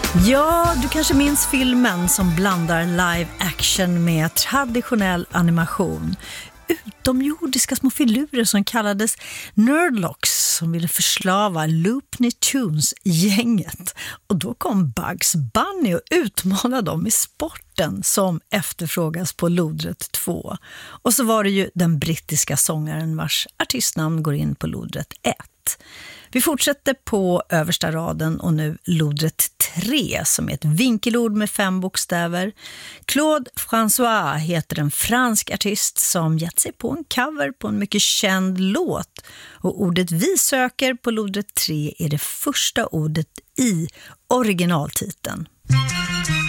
Ja, du kanske minns filmen som blandar live action med traditionell animation. Utomjordiska små filurer som kallades Nerdlocks som ville förslava Loopny Tunes-gänget. Och då kom Bugs Bunny och utmanade dem i sporten som efterfrågas på lodrätt 2. Och så var det ju den brittiska sångaren vars artistnamn går in på lodrätt 1. Vi fortsätter på översta raden och nu lodrätt 3 som är ett vinkelord med 5 bokstäver. Claude François heter en fransk artist som gett sig på en cover på en mycket känd låt. Och ordet vi söker på lodrätt 3 är det första ordet i originaltiteln.